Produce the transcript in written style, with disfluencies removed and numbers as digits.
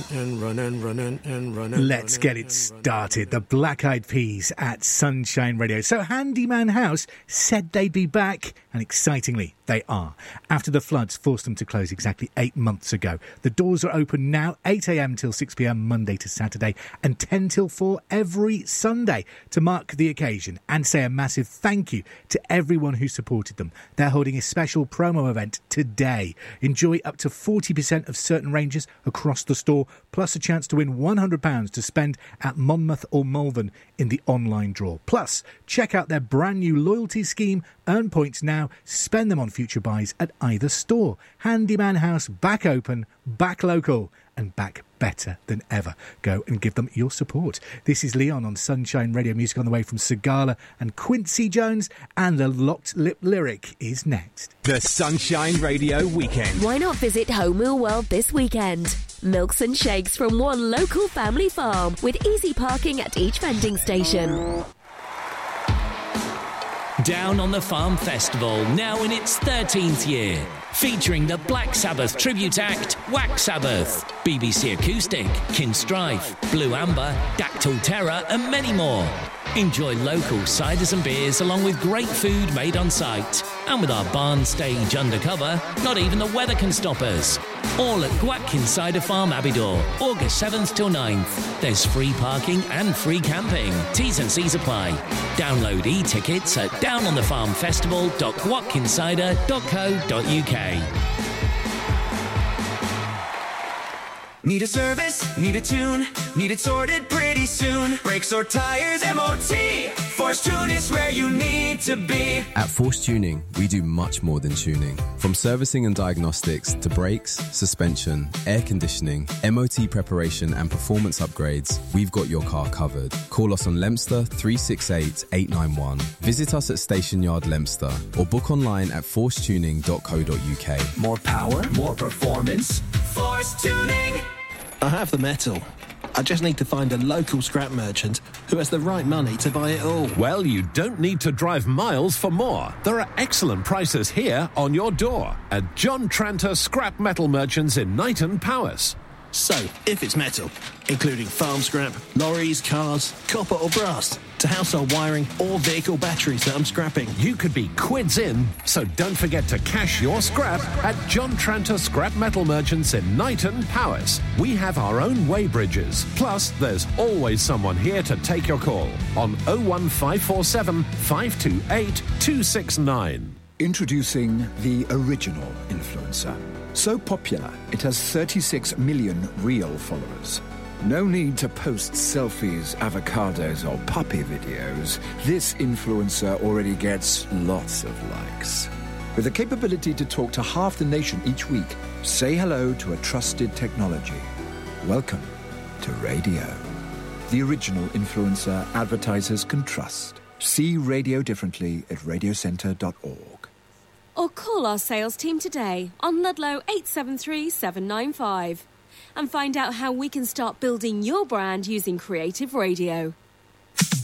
Let's get it started. The Black Eyed Peas at Sunshine Radio. So Handyman House said they'd be back, and excitingly, they are. After the floods forced them to close exactly 8 months ago. The doors are open now, 8 a.m. till 6 p.m. Monday to Saturday, and 10 till 4 every Sunday to mark the occasion and say a massive thank you to everyone who supported them. They're holding a special promo event today. Enjoy up to 40% of certain ranges across the store, plus a chance to win £100 to spend at Monmouth or Malvern in the online draw. Plus, check out their brand new loyalty scheme. Earn points now, spend them on future buys at either store. Handyman House back open, back local, and back better than ever. Go and give them your support. This is Leon on Sunshine Radio. Music on the way from Sigala and Quincy Jones, and the Locked Lip Lyric is next. The Sunshine Radio Weekend. Why not visit Home Wheel World this weekend? Milks and shakes from one local family farm with easy parking at each vending station. Down on the Farm Festival, now in its 13th year. Featuring the Black Sabbath tribute act, Whack Sabbath, BBC Acoustic, Kinstrife, Blue Amber, Dactyl Terror and many more. Enjoy local ciders and beers along with great food made on site. And with our barn stage undercover, not even the weather can stop us. All at Gwatkin Cider Farm, Abbeydoor, August 7th till 9th. There's free parking and free camping. T's and C's apply. Download e-tickets at downonthefarmfestival.gwatkincider.co.uk. Need a service, need a tune, need it sorted pretty soon. Brakes or tires, MOT. Force Tune is where you need to be. At Force Tuning, we do much more than tuning. From servicing and diagnostics to brakes, suspension, air conditioning, MOT preparation and performance upgrades, we've got your car covered. Call us on Leominster 368 891. Visit us at Station Yard Leominster or book online at forcetuning.co.uk. More power, more performance. Force Tuning. I have the metal. I just need to find a local scrap merchant who has the right money to buy it all. Well, you don't need to drive miles for more. There are excellent prices here on your door at John Tranter Scrap Metal Merchants in Knighton, Powys. So, if it's metal, including farm scrap, lorries, cars, copper or brass, to household wiring or vehicle batteries that I'm scrapping, you could be quids in, so don't forget to cash your scrap at John Tranter Scrap Metal Merchants in Knighton, Powys. We have our own weighbridges, plus there's always someone here to take your call on 01547 528 269. Introducing the original influencer. So popular, it has 36 million real followers. No need to post selfies, avocados, or puppy videos. This influencer already gets lots of likes. With the capability to talk to half the nation each week, say hello to a trusted technology. Welcome to radio. The original influencer advertisers can trust. See radio differently at radiocentre.org. Or call our sales team today on Ludlow 873 795 and find out how we can start building your brand using creative radio.